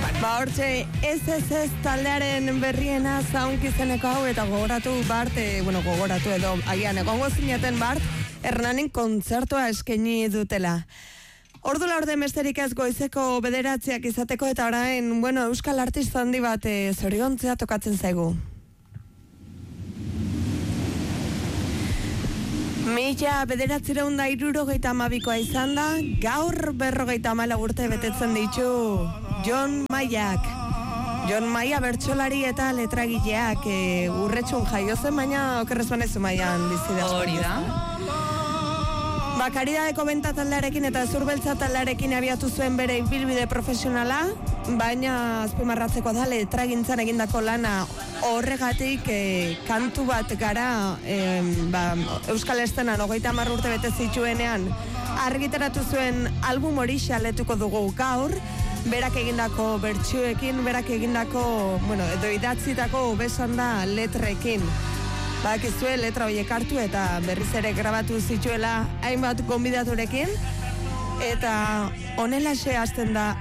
Hortxe, ez taldearen berriena zaunk izeneko hau eta gogoratu Bart, gogoratu edo agian egongo zineten Bart, Hernanin kontzertua eskaini dutela. Ordu laurde besterik ez goizeko 9 izateko eta orain, euskal artista handi bat zoriontzea tokatzen zaigu. Mila 1972 izan da, gaur 54 urte betetzen ditu Jon Maiak. Jon Maia bertsolari eta letragileak urretxun jaio zen, baina okerrez banezu Maian bizi da. Hori da. Karidadeko benta taldearekin eta zurbeltza taldearekin abiatu zuen bere ibilbide profesionala, baina azpimarratzeko da letragintzan egindako lana horregatik kantu bat gara Euskal Estenan 30 urte bete zituenean argitaratu zuen album hori xaletuko dugu gaur, berak egindako bertsioekin, berak egindako, edo idatzitako besan da letrekin. Bakizue letra horiek hartu eta berriz ere grabatu zituela hainbat gonbidaturekin eta honelaxe hasten da